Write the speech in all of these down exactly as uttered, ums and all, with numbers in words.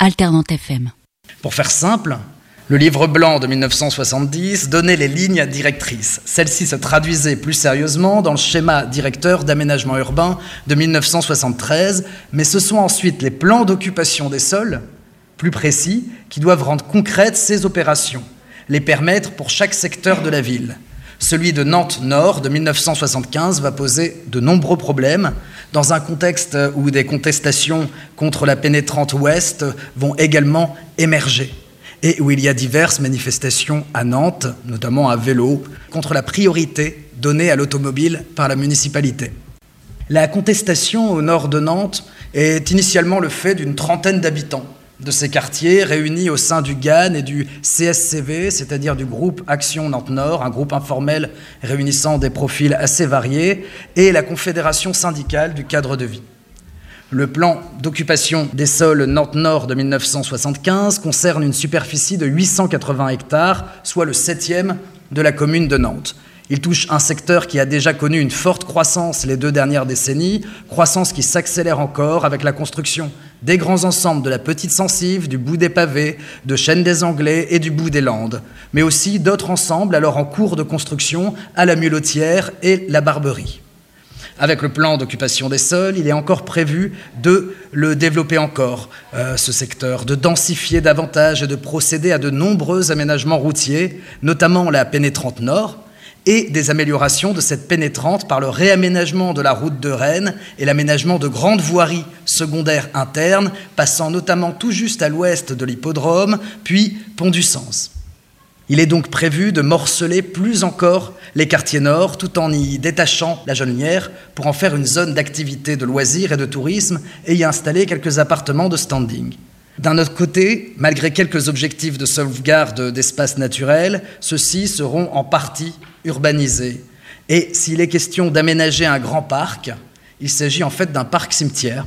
Alternante F M. Pour faire simple, le livre blanc de mille neuf cent soixante-dix donnait les lignes directrices. Celles-ci se traduisaient plus sérieusement dans le schéma directeur d'aménagement urbain de mille neuf cent soixante-treize, mais ce sont ensuite les plans d'occupation des sols, plus précis, qui doivent rendre concrètes ces opérations, les permettre pour chaque secteur de la ville. Celui de Nantes-Nord de mille neuf cent soixante-quinze va poser de nombreux problèmes dans un contexte où des contestations contre la pénétrante ouest vont également émerger et où il y a diverses manifestations à Nantes, notamment à vélo, contre la priorité donnée à l'automobile par la municipalité. La contestation au nord de Nantes est initialement le fait d'une trentaine d'habitants de ces quartiers réunis au sein du G A N et du C S C V, c'est-à-dire du groupe Action Nantes-Nord, un groupe informel réunissant des profils assez variés, et la Confédération syndicale du cadre de vie. Le plan d'occupation des sols Nantes-Nord de mille neuf cent soixante-quinze concerne une superficie de huit cent quatre-vingts hectares, soit le septième de la commune de Nantes. Il touche un secteur qui a déjà connu une forte croissance les deux dernières décennies, croissance qui s'accélère encore avec la construction des grands ensembles de la Petite Censive, du Bout des Pavés, de Chêne des Anglais et du Bout des Landes, mais aussi d'autres ensembles alors en cours de construction à la Muletière et la Barberie. Avec le plan d'occupation des sols, il est encore prévu de le développer encore, euh, ce secteur, de densifier davantage et de procéder à de nombreux aménagements routiers, notamment la pénétrante nord, et des améliorations de cette pénétrante par le réaménagement de la route de Rennes et l'aménagement de grandes voiries secondaires internes, passant notamment tout juste à l'ouest de l'hippodrome, puis Pont du Sens. Il est donc prévu de morceler plus encore les quartiers nord, tout en y détachant la Genelière pour en faire une zone d'activité de loisirs et de tourisme et y installer quelques appartements de standing. D'un autre côté, malgré quelques objectifs de sauvegarde d'espaces naturels, ceux-ci seront en partie urbanisés. Et s'il est question d'aménager un grand parc, il s'agit en fait d'un parc-cimetière.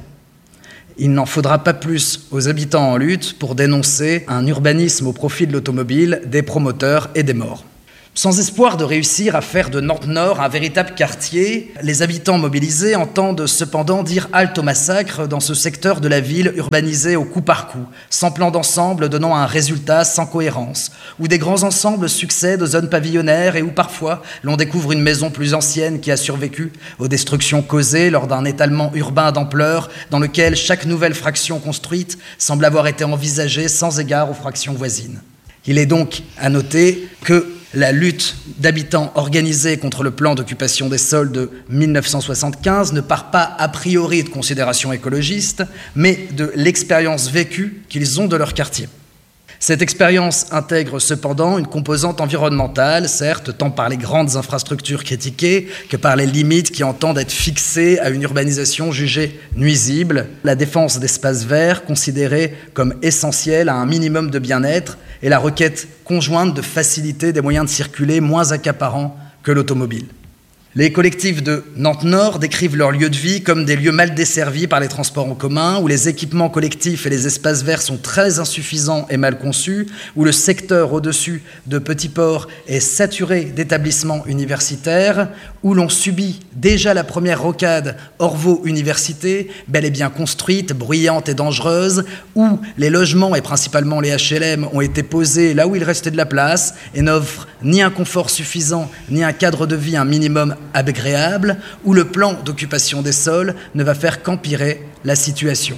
Il n'en faudra pas plus aux habitants en lutte pour dénoncer un urbanisme au profit de l'automobile, des promoteurs et des morts. Sans espoir de réussir à faire de Nantes-Nord un véritable quartier, les habitants mobilisés entendent cependant dire halte au massacre dans ce secteur de la ville urbanisé au coup par coup, sans plan d'ensemble donnant un résultat sans cohérence, où des grands ensembles succèdent aux zones pavillonnaires et où parfois l'on découvre une maison plus ancienne qui a survécu aux destructions causées lors d'un étalement urbain d'ampleur dans lequel chaque nouvelle fraction construite semble avoir été envisagée sans égard aux fractions voisines. Il est donc à noter que la lutte d'habitants organisée contre le plan d'occupation des sols de mille neuf cent soixante-quinze ne part pas a priori de considérations écologistes, mais de l'expérience vécue qu'ils ont de leur quartier. Cette expérience intègre cependant une composante environnementale, certes, tant par les grandes infrastructures critiquées que par les limites qui entendent être fixées à une urbanisation jugée nuisible, la défense d'espaces verts considérés comme essentiels à un minimum de bien-être et la requête conjointe de faciliter des moyens de circuler moins accaparants que l'automobile. Les collectifs de Nantes-Nord décrivent leurs lieux de vie comme des lieux mal desservis par les transports en commun, où les équipements collectifs et les espaces verts sont très insuffisants et mal conçus, où le secteur au-dessus de Petit Port est saturé d'établissements universitaires, où l'on subit déjà la première rocade Orvault-Université, bel et bien construite, bruyante et dangereuse, où les logements, et principalement les H L M, ont été posés là où il restait de la place et n'offrent ni un confort suffisant, ni un cadre de vie un minimum agréable, où le plan d'occupation des sols ne va faire qu'empirer la situation.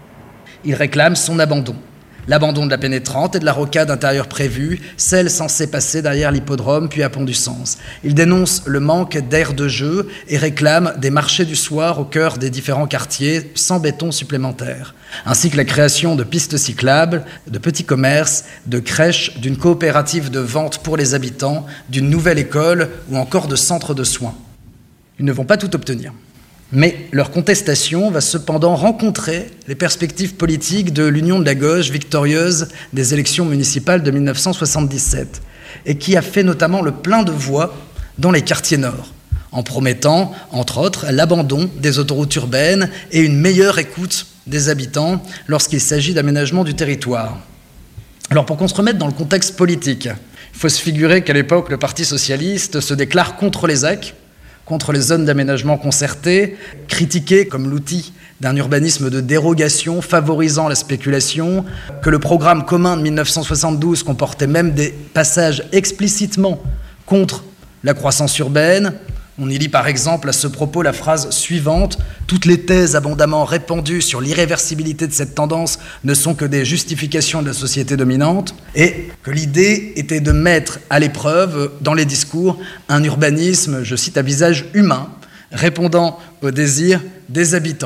Il réclame son abandon. L'abandon de la pénétrante et de la rocade intérieure prévue, celle censée passer derrière l'hippodrome puis à Pont du Sens. Il dénonce le manque d'aire de jeu et réclame des marchés du soir au cœur des différents quartiers sans béton supplémentaire, ainsi que la création de pistes cyclables, de petits commerces, de crèches, d'une coopérative de vente pour les habitants, d'une nouvelle école ou encore de centres de soins. Ils ne vont pas tout obtenir. Mais leur contestation va cependant rencontrer les perspectives politiques de l'Union de la gauche victorieuse des élections municipales de mille neuf cent soixante-dix-sept et qui a fait notamment le plein de voix dans les quartiers nord, en promettant, entre autres, l'abandon des autoroutes urbaines et une meilleure écoute des habitants lorsqu'il s'agit d'aménagement du territoire. Alors pour qu'on se remette dans le contexte politique, il faut se figurer qu'à l'époque, le Parti socialiste se déclare contre les A C, contre les zones d'aménagement concerté, critiquées comme l'outil d'un urbanisme de dérogation favorisant la spéculation, que le programme commun de mille neuf cent soixante-douze comportait même des passages explicitement contre la croissance urbaine. On y lit par exemple à ce propos la phrase suivante: « Toutes les thèses abondamment répandues sur l'irréversibilité de cette tendance ne sont que des justifications de la société dominante » et que l'idée était de mettre à l'épreuve dans les discours un urbanisme, je cite, à visage humain, répondant aux désirs des habitants.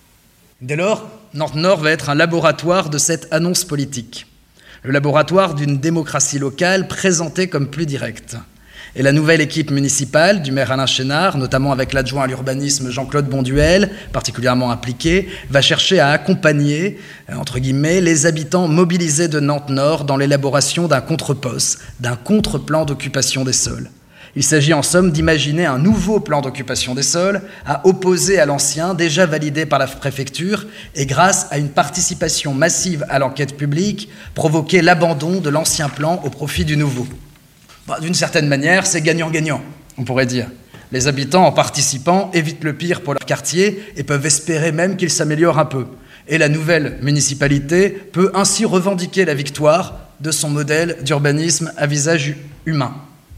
Dès lors, Nantes-Nord va être un laboratoire de cette annonce politique, le laboratoire d'une démocratie locale présentée comme plus directe. Et la nouvelle équipe municipale du maire Alain Chénard, notamment avec l'adjoint à l'urbanisme Jean-Claude Bonduel, particulièrement impliqué, va chercher à accompagner, entre guillemets, les habitants mobilisés de Nantes-Nord dans l'élaboration d'un contre-poste, d'un contre-plan d'occupation des sols. Il s'agit en somme d'imaginer un nouveau plan d'occupation des sols à opposer à l'ancien, déjà validé par la préfecture, et grâce à une participation massive à l'enquête publique, provoquer l'abandon de l'ancien plan au profit du nouveau. Bah, d'une certaine manière, c'est gagnant-gagnant, on pourrait dire. Les habitants, en participant, évitent le pire pour leur quartier et peuvent espérer même qu'il s'améliore un peu. Et la nouvelle municipalité peut ainsi revendiquer la victoire de son modèle d'urbanisme à visage humain.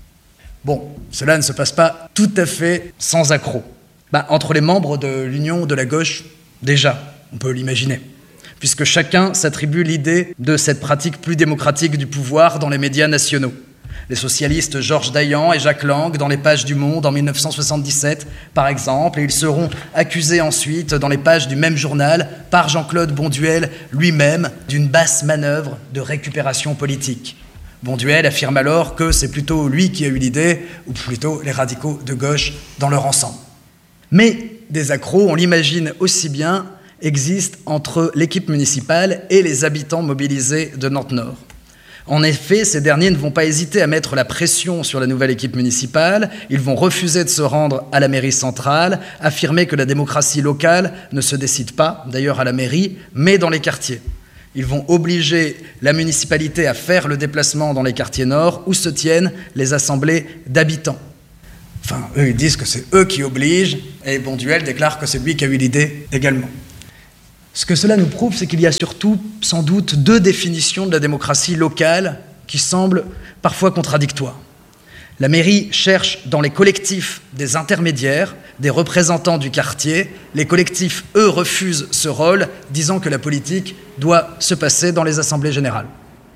Bon, cela ne se passe pas tout à fait sans accroc. Bah, entre les membres de l'Union de la gauche, déjà, on peut l'imaginer, puisque chacun s'attribue l'idée de cette pratique plus démocratique du pouvoir dans les médias nationaux. Les socialistes Georges Dayan et Jacques Lang dans les pages du Monde en mille neuf cent soixante-dix-sept, par exemple, et ils seront accusés ensuite dans les pages du même journal par Jean-Claude Bonduel lui-même d'une basse manœuvre de récupération politique. Bonduel affirme alors que c'est plutôt lui qui a eu l'idée, ou plutôt les radicaux de gauche dans leur ensemble. Mais des accros, on l'imagine aussi bien, existent entre l'équipe municipale et les habitants mobilisés de Nantes-Nord. En effet, ces derniers ne vont pas hésiter à mettre la pression sur la nouvelle équipe municipale. Ils vont refuser de se rendre à la mairie centrale, affirmer que la démocratie locale ne se décide pas, d'ailleurs à la mairie, mais dans les quartiers. Ils vont obliger la municipalité à faire le déplacement dans les quartiers nord où se tiennent les assemblées d'habitants. Enfin, eux, ils disent que c'est eux qui obligent, et Bonduel déclare que c'est lui qui a eu l'idée également. Ce que cela nous prouve, c'est qu'il y a surtout, sans doute, deux définitions de la démocratie locale qui semblent parfois contradictoires. La mairie cherche dans les collectifs des intermédiaires, des représentants du quartier. Les collectifs, eux, refusent ce rôle, disant que la politique doit se passer dans les assemblées générales.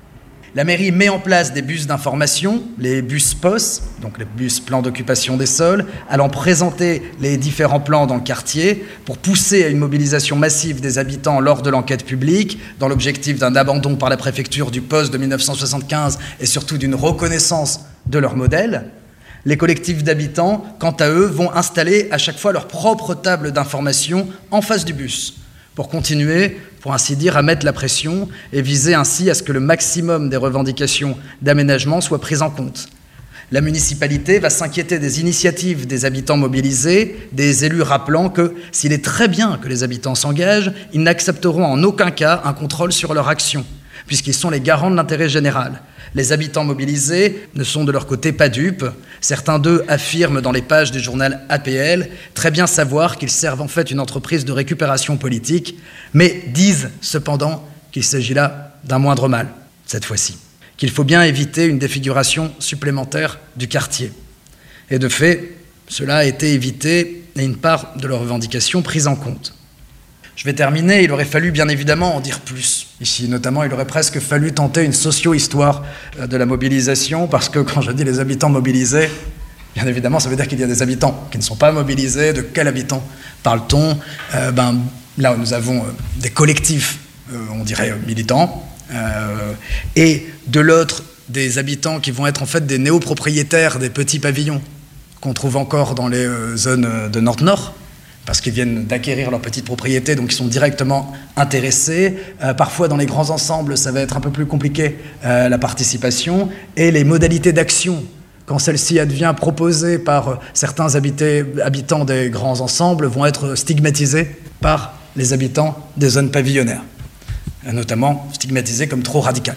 La mairie met en place des bus d'information, les bus P O S, donc les bus plans d'occupation des sols, allant présenter les différents plans dans le quartier pour pousser à une mobilisation massive des habitants lors de l'enquête publique, dans l'objectif d'un abandon par la préfecture du P O S de mille neuf cent soixante-quinze et surtout d'une reconnaissance de leur modèle. Les collectifs d'habitants, quant à eux, vont installer à chaque fois leur propre table d'information en face du bus, pour continuer, pour ainsi dire, à mettre la pression et viser ainsi à ce que le maximum des revendications d'aménagement soient prises en compte. La municipalité va s'inquiéter des initiatives des habitants mobilisés, des élus rappelant que s'il est très bien que les habitants s'engagent, ils n'accepteront en aucun cas un contrôle sur leur action, puisqu'ils sont les garants de l'intérêt général. Les habitants mobilisés ne sont de leur côté pas dupes. Certains d'eux affirment dans les pages du journal A P L très bien savoir qu'ils servent en fait une entreprise de récupération politique, mais disent cependant qu'il s'agit là d'un moindre mal, cette fois-ci, qu'il faut bien éviter une défiguration supplémentaire du quartier. Et de fait, cela a été évité et une part de leurs revendications prise en compte. Je vais terminer, il aurait fallu bien évidemment en dire plus. Ici, notamment, il aurait presque fallu tenter une socio-histoire de la mobilisation, parce que quand je dis les habitants mobilisés, bien évidemment, ça veut dire qu'il y a des habitants qui ne sont pas mobilisés. De quels habitants parle-t-on ? euh, ben, Là, nous avons des collectifs, euh, on dirait militants, euh, et de l'autre, des habitants qui vont être en fait des néopropriétaires des petits pavillons qu'on trouve encore dans les euh, zones de Nantes-Nord, parce qu'ils viennent d'acquérir leur petite propriété, donc ils sont directement intéressés. Euh, parfois, dans les grands ensembles, ça va être un peu plus compliqué, euh, la participation. Et les modalités d'action, quand celle-ci advient proposée par euh, certains habités, habitants des grands ensembles, vont être stigmatisées par les habitants des zones pavillonnaires, euh, notamment stigmatisées comme trop radicales.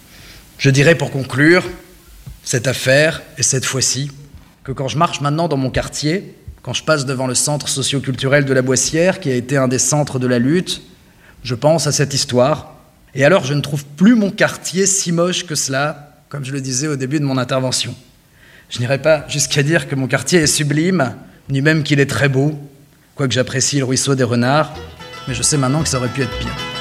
Je dirais pour conclure cette affaire, et cette fois-ci, que quand je marche maintenant dans mon quartier, Quand je passe devant le centre socio-culturel de la Boissière, qui a été un des centres de la lutte, je pense à cette histoire. Et alors, je ne trouve plus mon quartier si moche que cela, comme je le disais au début de mon intervention. Je n'irai pas jusqu'à dire que mon quartier est sublime, ni même qu'il est très beau, quoique j'apprécie le ruisseau des Renards, mais je sais maintenant que ça aurait pu être pire.